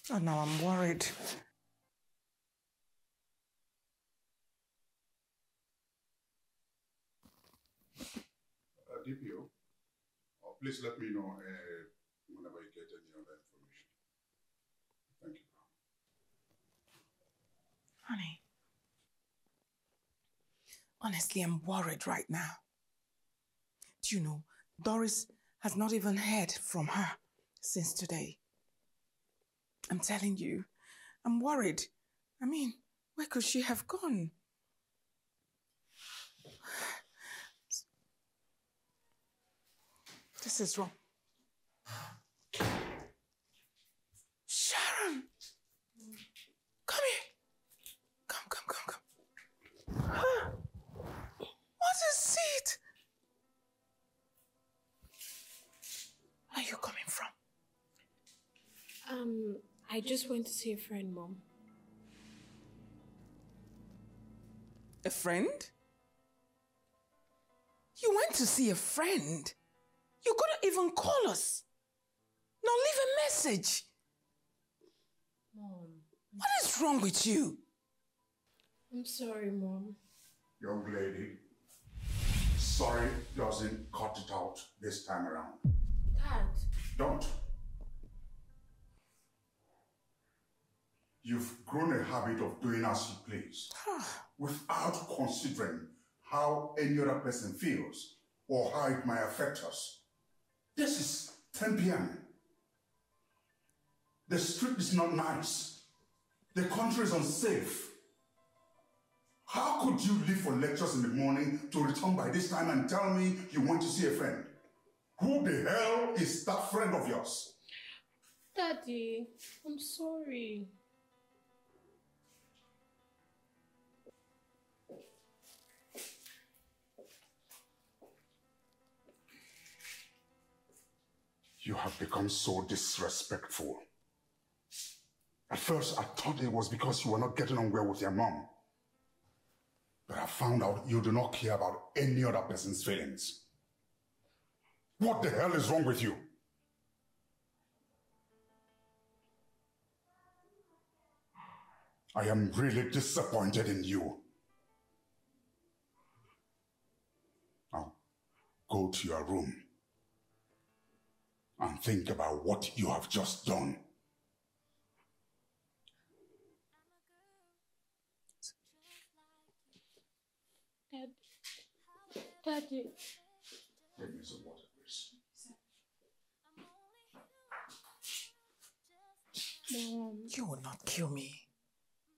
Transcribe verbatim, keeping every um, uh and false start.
Oh, now I'm worried. Uh, D P O, uh, please let me know uh, whenever you get any other information. Thank you. Honey, honestly, I'm worried right now. Do you know, Doris has not even heard from her since today. I'm telling you, I'm worried. I mean, where could she have gone? This is wrong. Sharon! Come here. Come, come, come, come. What is it? Where are you coming from? Um, I just went to see a friend, Mom. A friend? You went to see a friend? You couldn't even call us. Now leave a message. Mom. What is wrong with you? I'm sorry, Mom. Young lady, sorry doesn't cut it out this time around. Dad. Don't. You've grown a habit of doing as you please without considering how any other person feels or how it might affect us. This is ten p m The street is not nice. The country is unsafe. How could you leave for lectures in the morning to return by this time and tell me you want to see a friend? Who the hell is that friend of yours? Daddy, I'm sorry. You have become so disrespectful. At first, I thought it was because you were not getting on well with your mom. But I found out you do not care about any other person's feelings. What the hell is wrong with you? I am really disappointed in you. Now, go to your room and think about what you have just done. Dad. Daddy. Give me some water, please. Mom. You will not kill me.